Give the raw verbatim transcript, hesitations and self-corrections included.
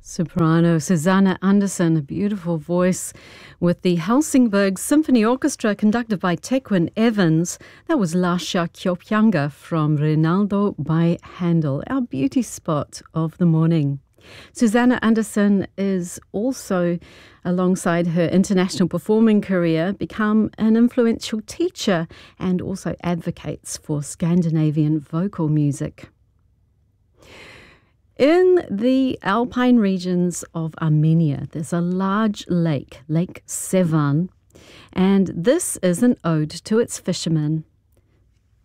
Soprano Susanna Andersson, a beautiful voice with the Helsingborg Symphony Orchestra conducted by Tequin Evans. That was Lascia Kyopianga from Rinaldo by Handel, our beauty spot of the morning. Susanna Andersson is also, alongside her international performing career, become an influential teacher and also advocates for Scandinavian vocal music. In the alpine regions of Armenia, there's a large lake, Lake Sevan, and this is an ode to its fishermen.